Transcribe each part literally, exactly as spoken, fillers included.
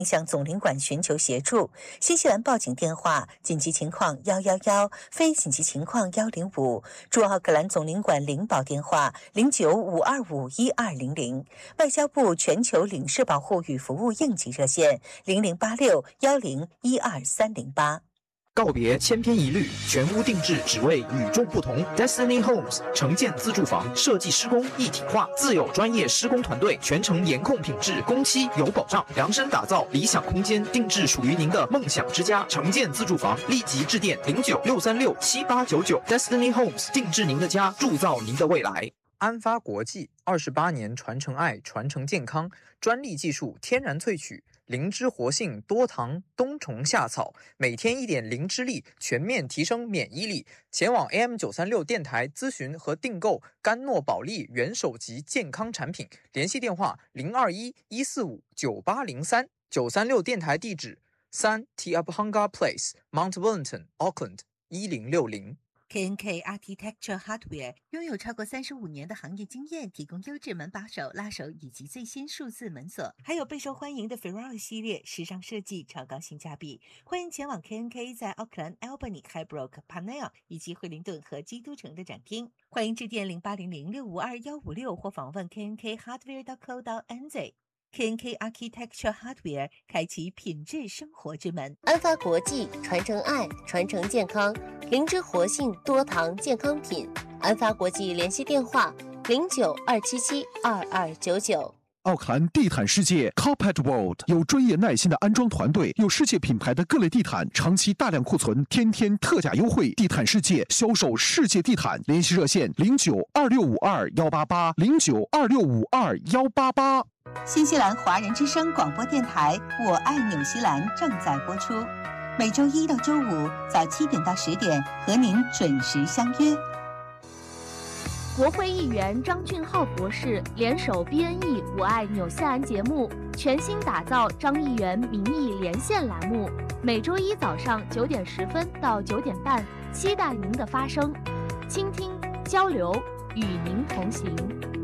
向总领馆寻求协助。新西兰报警电话：紧急情况一一一，非紧急情况一零五。驻奥克兰总领馆领保电话：零九五二五一二零零。外交部全球领事保护与服务应急热线：零零八六幺零一二三零八。 告别千篇一律，全屋定制只为与众不同。Destiny Homes 城建自住房设计施工一体化，自有专业施工团队，全程严控品质，工期有保障，量身打造理想空间，定制属于您的梦想之家。城建自住房，立即致电零九六三六七八九九。Destiny Homes 定制您的家，铸造您的未来。 安发国际二十八年传承爱，传承健康，专利技术，天然萃取。灵芝活性多糖冬虫夏草，每天一点灵芝力，全面提升免疫力。前往 A M 九三六电台咨询和订购甘诺宝利元首级健康产品，联系电话零二一一四五九八零三。九三六电台地址三 Te Apahanga Place Mount Wellington Auckland 一零六零。 K N K Architecture Hardware 拥有超过三十五年的行业经验，提供优质门把手、拉手以及最新数字门锁，还有备受欢迎的 Ferrari 系列，时尚设计，超高性价比。欢迎前往 K N K 在奥克兰、Albany、Highbrook、Parnell 以及惠灵顿和基督城的展厅。欢迎致电零八零零六五二一五六或访问 K N K Hardware dot co dot N Z。K N K Architecture Hardware 开启品质生活之门。 安发国际传承爱，传承健康，灵芝活性多糖健康品。安发国际联系电话零九二七七二二九九。 奥克兰地毯世界 Carpet World 有专业耐心的安装团队，有世界品牌的各类地毯，长期大量库存，天天特价优惠。地毯世界销售世界地毯，联系热线零九二六五二幺八八零九二六五二幺八八。 新西兰华人之声广播电台《我爱纽西兰》正在播出，每周一到周五早七点到十点和您准时相约。 国会议员张俊浩博士联手 B N E 我爱纽西兰节目，全新打造张议员民意连线栏目，每周一早上九点十分到九点半，期待您的发声，倾听交流，与您同行。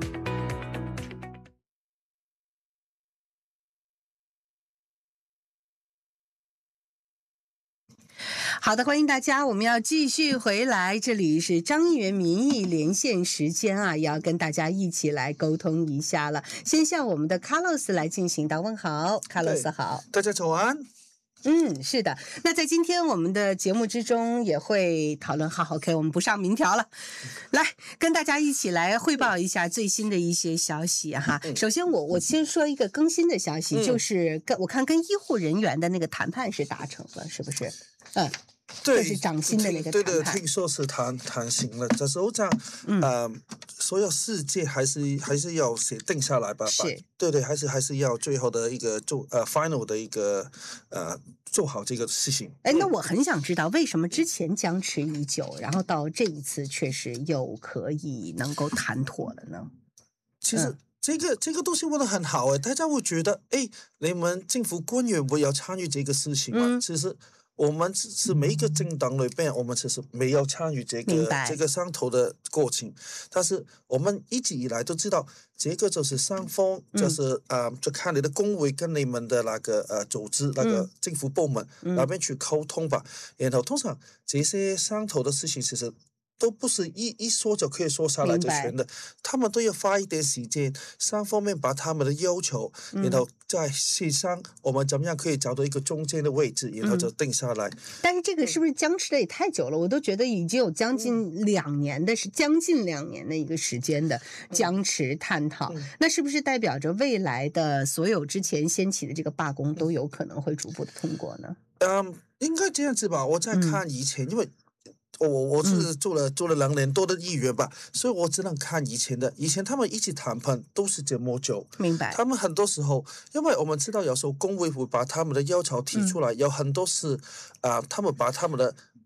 好的，欢迎大家，我们要继续回来，这里是张议员民意连线时间啊，也要跟大家一起来沟通一下了。先向我们的卡洛斯来进行答问好，卡洛斯好， 大家早安。 嗯，是的。那在今天我们的节目之中也会讨论，好 OK， 我们不上民调了，来跟大家一起来汇报一下最新的一些消息哈。首先我我先说一个更新的消息，嗯、就是跟我看跟医护人员的那个谈判是达成了，是不是？嗯。 对， 就是涨薪的那个谈判， 对对，听说是谈谈行了。这时候这样，嗯、呃，所有世界还是还是要写定下来吧， 是， 对对，还是还是要最后的一个做呃 final 的一个呃做好这个事情。 哎，那我很想知道为什么之前僵持已久，然后到这一次确实又可以能够谈妥了呢？ 其实。嗯这个这个东西问得很好哎，大家会觉得哎，你们政府官员不要参与这个事情嘛？嗯、其实我们是每一个政党里边，我们其实没有参与这个这个商讨的过程，但是我们一直以来都知道，这个就是双方，就是啊、嗯呃，就看你的工会跟你们的那个呃组织那个政府部门、嗯、那边去沟通吧。然后通常这些商讨的事情，其实。都不是一一说就可以说下来就全的，他们都要花一点时间，三方面把他们的要求，嗯、然后在协商我们怎么样可以找到一个中间的位置，然后就定下来。嗯、 但是这个是不是僵持的也太久了？我都觉得已经有将近两年的，是将近两年的一个时间的僵持探讨。嗯、那是不是代表着未来的所有之前掀起的这个罢工都有可能会逐步的通过呢？ 嗯，应该这样子吧。我在看以前，嗯、因为。我我是做了、嗯、做了两年多的议员吧，所以我只能看以前的。以前他们一起谈判都是这么久， 明白？ 他们很多时候，因为我们知道有时候工会会把他们的要求提出来，嗯、有很多是啊、呃，他们把他们的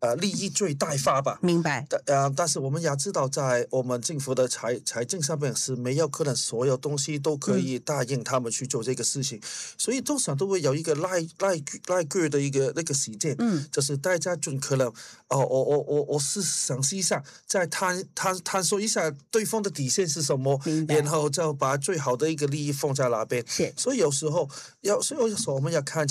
呃利益最大化吧。 明白。 呃，但是我们也知道，在我们政府的财财政上面是没有可能所有东西都可以答应他们去做这个事情，嗯、所以通常都会有一个赖赖赖个的一个那个时间，嗯，就是大家尽可能哦，我我我我是尝试一下，再探探探索一下对方的底线是什么，然后就把最好的一个利益放在那边。 是， 所以有时候要，所以有时候我们要看。